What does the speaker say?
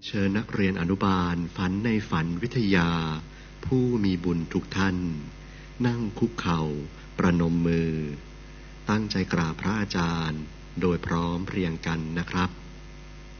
เชิญนักเรียนอนุบาลฝันในฝันวิทยาผู้มีบุญทุกท่านนั่งคุกเข่าประนมมือตั้งใจกราบพระอาจารย์โดยพร้อมเพรียงกันนะครับ